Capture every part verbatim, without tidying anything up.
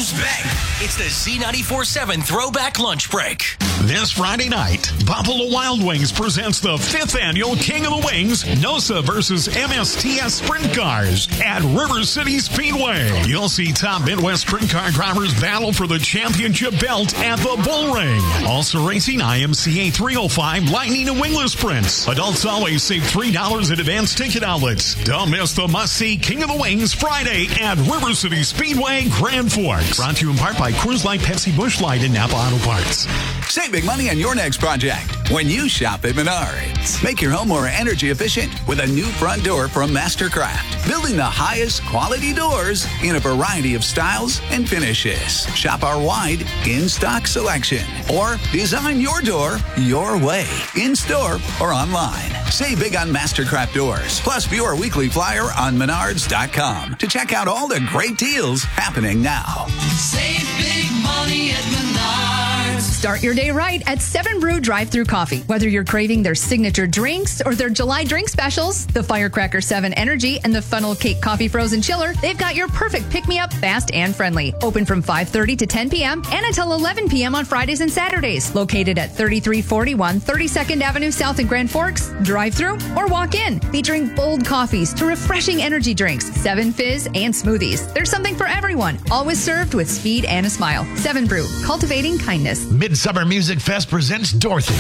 comes back. It's the Z ninety-four seven Throwback Lunch Break. This Friday night, Buffalo Wild Wings presents the fifth annual King of the Wings, NOSA versus M S T S Sprint Cars at River City Speedway. You'll see top Midwest sprint car drivers battle for the championship belt at the Bull Ring. Also racing I M C A three oh five Lightning and Wingless Sprints. Adults always save three dollars at advanced ticket outlets. Don't miss the must-see King of the Wings Friday at River City Speedway, Grand Forks. Brought to you in part by Coors Light, Pepsi, Busch Light, and Napa Auto Parts. Save big money on your next project when you shop at Menards. Make your home more energy efficient with a new front door from Mastercraft. Building the highest quality doors in a variety of styles and finishes. Shop our wide in-stock selection. Or design your door your way. In-store or online. Save big on Mastercraft doors. Plus, view our weekly flyer on menards dot com to check out all the great deals happening now. Save big money at Menards. Start your day right at Seven Brew Drive-Thru Coffee. Whether you're craving their signature drinks or their July drink specials, the Firecracker seven Energy and the Funnel Cake Coffee Frozen Chiller, they've got your perfect pick-me-up, fast and friendly. Open from five thirty to ten p.m. and until eleven p.m. on Fridays and Saturdays. Located at thirty-three forty-one thirty-second Avenue South in Grand Forks. Drive-thru or walk in. Featuring bold coffees to refreshing energy drinks, Seven Fizz, and smoothies. There's something for everyone. Always served with speed and a smile. Seven Brew, cultivating kindness. Midsummer Music Fest presents Dorothy,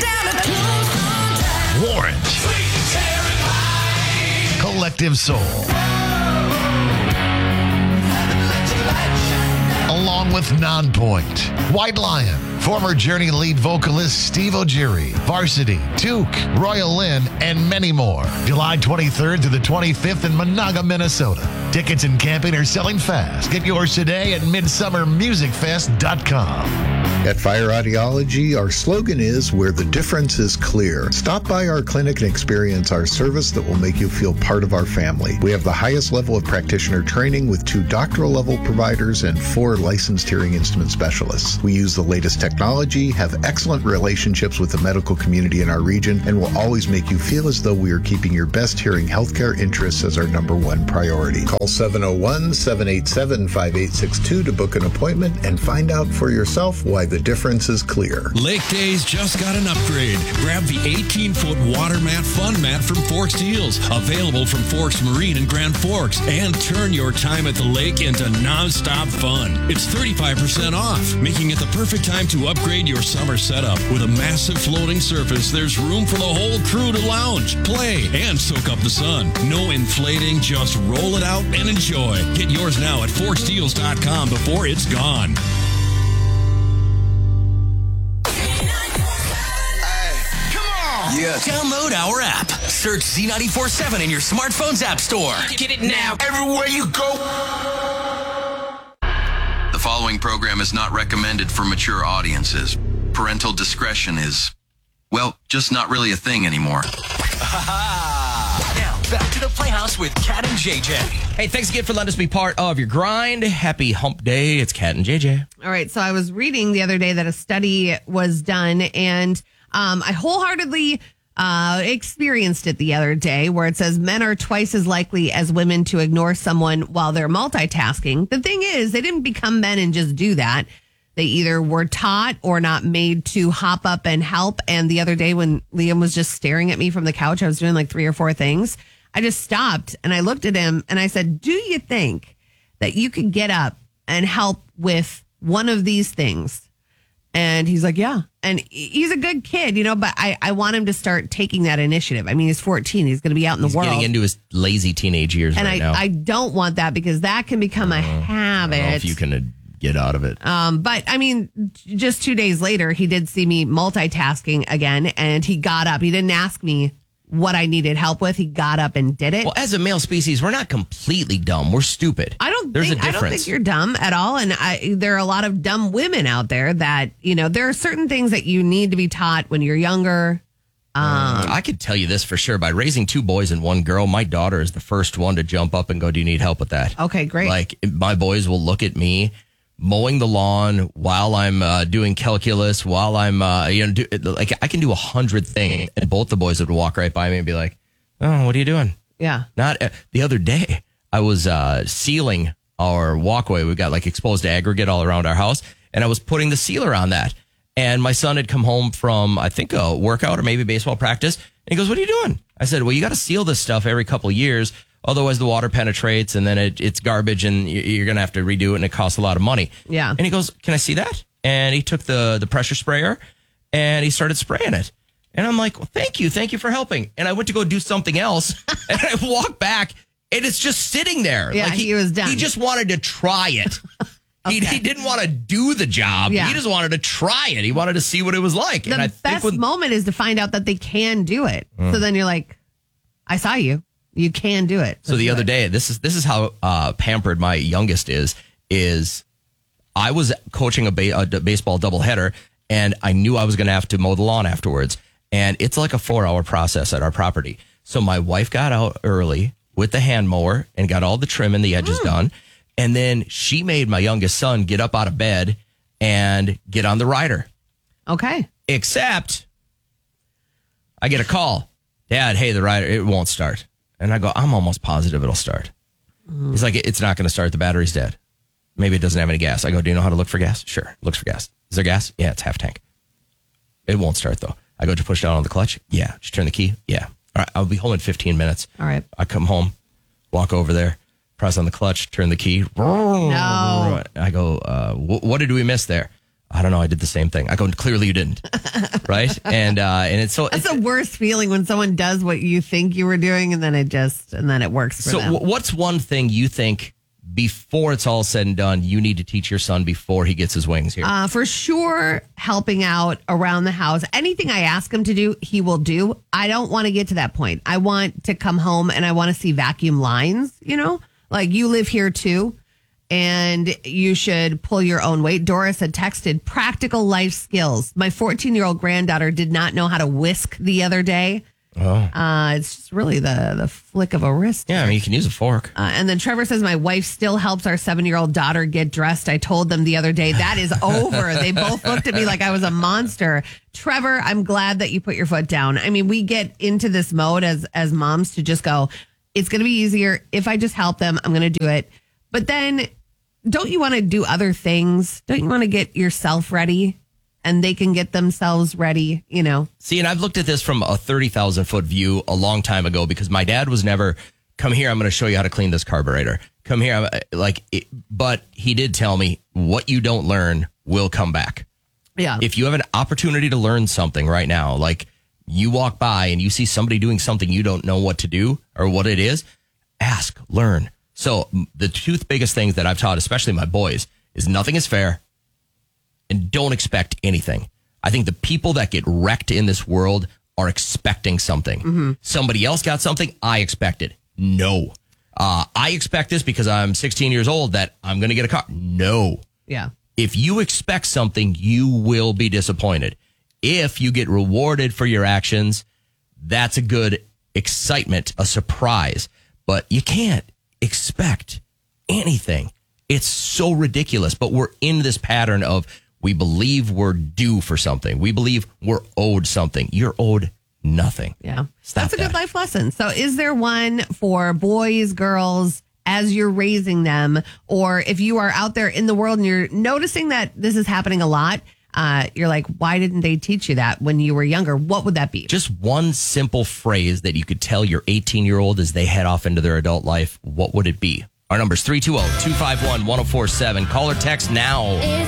Orange, Collective Soul, along with Nonpoint, White Lion, former Journey lead vocalist Steve O'Geary, Varsity, Duke, Royal Lynn, and many more. July twenty-third to the twenty-fifth in Monaga, Minnesota. Tickets and camping are selling fast. Get yours today at midsummer music fest dot com. At Fire Audiology, our slogan is where the difference is clear. Stop by our clinic and experience our service that will make you feel part of our family. We have the highest level of practitioner training with two doctoral level providers and four licensed hearing instrument specialists. We use the latest technology, have excellent relationships with the medical community in our region, and will always make you feel as though we are keeping your best hearing healthcare interests as our number one priority. Call seven oh one, seven eight seven, five eight six two to book an appointment and find out for yourself why the difference is clear. Lake Days just got an upgrade. Grab the eighteen-foot water mat fun mat from Forks Deals. Available from Forks Marine in Grand Forks. And turn your time at the lake into nonstop fun. It's thirty-five percent off, making it the perfect time to upgrade your summer setup. With a massive floating surface, there's room for the whole crew to lounge, play, and soak up the sun. No inflating, just roll it out and enjoy. Get yours now at forks deals dot com before it's gone. Yes. Download our app. Search Z ninety-four seven in your smartphone's app store. Get it now. Everywhere you go. The following program is not recommended for mature audiences. Parental discretion is, well, just not really a thing anymore. Now, back to the Playhouse with Cat and J J. Hey, thanks again for letting us be part of your grind. Happy hump day. It's Cat and J J. All right, so I was reading the other day that a study was done, and um, I wholeheartedly uh, experienced it the other day, where it says men are twice as likely as women to ignore someone while they're multitasking. The thing is, they didn't become men and just do that. They either were taught or not made to hop up and help. And the other day when Liam was just staring at me from the couch, I was doing like three or four things. I just stopped and I looked at him and I said, do you think that you could get up and help with one of these things? And he's like, yeah. And he's a good kid, you know, but I, I want him to start taking that initiative. I mean, he's fourteen. He's going to be out in he's the world. Getting into his lazy teenage years and right I, now. I don't want that because that can become a habit. I don't know if you can uh, get out of it. Um, but I mean, just two days later, he did see me multitasking again, and he got up. He didn't ask me what I needed help with. He got up and did it. Well, as a male species, we're not completely dumb. We're stupid. I don't There's think, a difference. I don't think you're dumb at all. And I, there are a lot of dumb women out there that, you know, there are certain things that you need to be taught when you're younger. Um, uh, I could tell you this for sure. By raising two boys and one girl, my daughter is the first one to jump up and go, do you need help with that? Okay, great. Like, my boys will look at me mowing the lawn while I'm uh, doing calculus, while I'm, uh, you know, do, like I can do a hundred things. And both the boys would walk right by me and be like, oh, what are you doing? Yeah. Not uh, the other day, I was uh, sealing our walkway. We've got like exposed aggregate all around our house. And I was putting the sealer on that. And my son had come home from, I think, a workout or maybe baseball practice. And he goes, what are you doing? I said, well, you got to seal this stuff every couple of years. Otherwise, the water penetrates and then it, it's garbage and you're going to have to redo it and it costs a lot of money. Yeah. And he goes, can I see that? And he took the, the pressure sprayer and he started spraying it. And I'm like, well, thank you. Thank you for helping. And I went to go do something else. And I walked back and it's just sitting there. Yeah, like he, he was done. He just wanted to try it. Okay. He, he didn't want to do the job. Yeah. He just wanted to try it. He wanted to see what it was like. The and I best think when, moment is to find out that they can do it. Mm. So then you're like, I saw you. You can do it. So the other it. day, this is this is how uh, pampered my youngest is. Is I was coaching a, ba- a d- baseball doubleheader, and I knew I was going to have to mow the lawn afterwards. And it's like a four-hour process at our property. So my wife got out early with the hand mower and got all the trim and the edges mm. done. And then she made my youngest son get up out of bed and get on the rider. Okay. Except I get a call. Dad, hey, the rider, it won't start. And I go, I'm almost positive it'll start. Mm. He's like, it's not going to start. The battery's dead. Maybe it doesn't have any gas. I go, do you know how to look for gas? Sure. Looks for gas. Is there gas? Yeah, it's half tank. It won't start, though. I go to push down on the clutch. Yeah. Just turn the key. Yeah. All right. I'll be home in fifteen minutes. All right. I come home, walk over there, press on the clutch, turn the key. No. I go, uh, what did we miss there? I don't know. I did the same thing. I go, clearly you didn't. Right. And, uh, and it's so, that's the worst feeling when someone does what you think you were doing and then it just, and then it works for so them. So what's one thing you think before it's all said and done, you need to teach your son before he gets his wings here? Uh, for sure, helping out around the house. Anything I ask him to do, he will do. I don't want to get to that point. I want to come home and I want to see vacuum lines, you know, like you live here too. And you should pull your own weight. Doris had texted practical life skills. My fourteen-year-old granddaughter did not know how to whisk the other day. Oh. Uh, it's just really the, the flick of a wrist. Yeah, I mean, you can use a fork. Uh, and then Trevor says, my wife still helps our seven-year-old daughter get dressed. I told them the other day, that is over. They both looked at me like I was a monster. Trevor, I'm glad that you put your foot down. I mean, we get into this mode as, as moms to just go, it's going to be easier. If I just help them, I'm going to do it. But then don't you want to do other things? Don't you want to get yourself ready and they can get themselves ready, you know? See, and I've looked at this from a thirty thousand foot view a long time ago because my dad was never, come here, I'm going to show you how to clean this carburetor. Come here. I'm, like, it, but he did tell me what you don't learn will come back. Yeah. If you have an opportunity to learn something right now, like you walk by and you see somebody doing something you don't know what to do or what it is, ask, learn. So the two biggest things that I've taught, especially my boys, is nothing is fair and don't expect anything. I think the people that get wrecked in this world are expecting something. Mm-hmm. Somebody else got something. I expect it. No. Uh, I expect this because I'm sixteen years old that I'm going to get a car. No. Yeah. If you expect something, you will be disappointed. If you get rewarded for your actions, that's a good excitement, a surprise. But you can't expect anything. It's so ridiculous, but we're in this pattern of we believe we're due for something. We believe we're owed something. You're owed nothing. Yeah. Stop That's a that. good life lesson. So is there one for boys, girls, as you're raising them, or if you are out there in the world and you're noticing that this is happening a lot, uh, you're like, why didn't they teach you that when you were younger? What would that be? Just one simple phrase that you could tell your eighteen-year-old as they head off into their adult life. What would it be? Our number's three two zero, two five one, one zero four seven. Call or text now.